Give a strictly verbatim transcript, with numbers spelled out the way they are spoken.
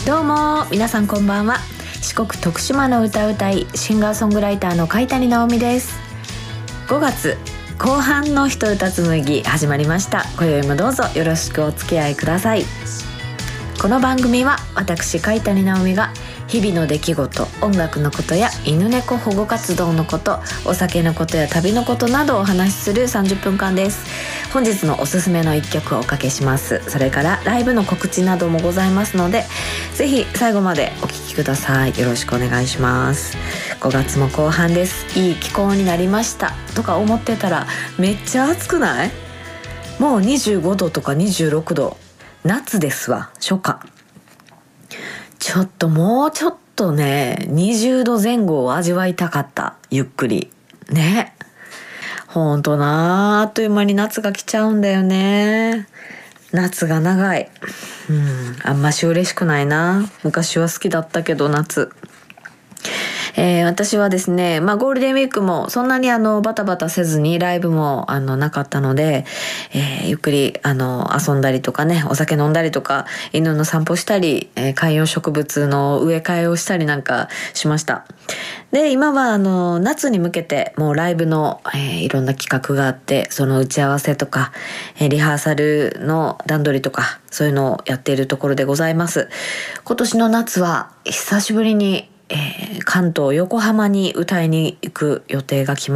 どうも皆さんこんばんは。四国徳島の歌うたいシンガーソングライターの海谷直美です。ごがつ後半のひと歌紡ぎ始まりました。今宵もどうぞよろしくお付き合いください。この番組は私海谷直美が日々の出来事、音楽のことや犬猫保護活動のこと、お酒のことや旅のことなどをお話しするさんじゅっぷんかんです。本日のおすすめのいっきょくをおかけします。それからライブの告知などもございますので、ぜひ最後までお聞きください。よろしくお願いします。ごがつも後半です。いい気候になりましたとか思ってたらめっちゃ暑くない？もうにじゅうごどとかにじゅうろくど、夏ですわ。初夏。ちょっともうちょっとねにじゅうどぜん後を味わいたかった。ゆっくりね。ほんとな、あっという間に夏が来ちゃうんだよね。夏が長い。うんあんまし嬉しくないな。昔は好きだったけど夏。えー、私はですね、まあゴールデンウィークもそんなにあのバタバタせずにライブもあのなかったので、えー、ゆっくりあの遊んだりとかね、お酒飲んだりとか、犬の散歩したり、えー、観葉植物の植え替えをしたりなんかしました。で、今はあの夏に向けてもうライブの、えー、いろんな企画があって、その打ち合わせとか、えー、リハーサルの段取りとか、そういうのをやっているところでございます。今年の夏は久しぶりにえー、関東横浜に歌いに行く予定が決ま